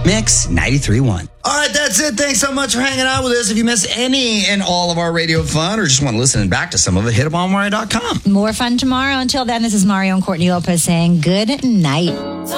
Mix 93.1. All right, that's it. Thanks so much for hanging out with us. If you miss any and all of our radio fun or just want to listen back to some of it, hit up on Mario.com. More fun tomorrow. Until then, this is Mario and Courtney Lopez saying good night.